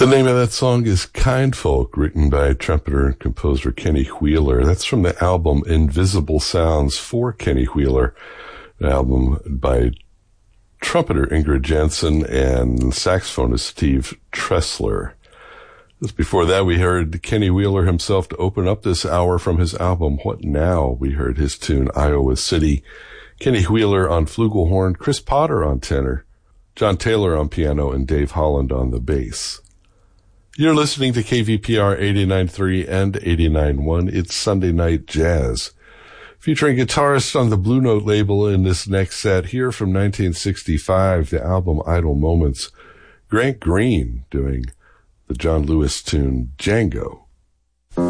The name of that song is Kind Folk, written by trumpeter and composer Kenny Wheeler. That's from the album Invisible Sounds for Kenny Wheeler, an album by trumpeter Ingrid Jensen and saxophonist Steve Tressler. Just before that, we heard Kenny Wheeler himself to open up this hour from his album What Now? We heard his tune Iowa City. Kenny Wheeler on flugelhorn, Chris Potter on tenor, John Taylor on piano, and Dave Holland on the bass. You're listening to KVPR 89.3 and 89.1. It's Sunday Night Jazz. Featuring guitarist on the Blue Note label in this next set, here from 1965, the album Idle Moments, Grant Green doing the John Lewis tune Django.